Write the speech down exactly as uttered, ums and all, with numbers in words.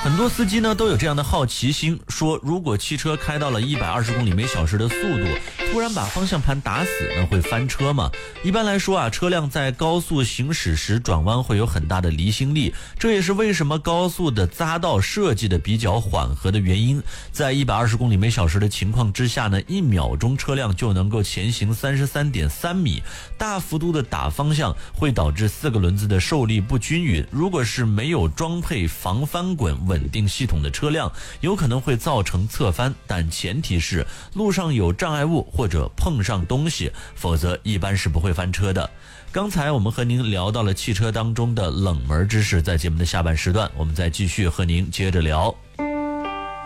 很多司机呢都有这样的好奇心，说如果汽车开到了一百二十公里每小时的速度，突然把方向盘打死，那会翻车吗？一般来说啊，车辆在高速行驶时转弯会有很大的离心力，这也是为什么高速的匝道设计的比较缓和的原因。在一百二十公里每小时的情况之下呢，一秒钟车辆就能够前行三十三点三米，大幅度的打方向会导致四个轮子的受力不均匀。如果是没有装配防翻滚稳定系统的车辆，有可能会造成侧翻，但前提是路上有障碍物或者碰上东西，否则一般是不会翻车的。刚才我们和您聊到了汽车当中的冷门知识，在节目的下半时段我们再继续和您接着聊。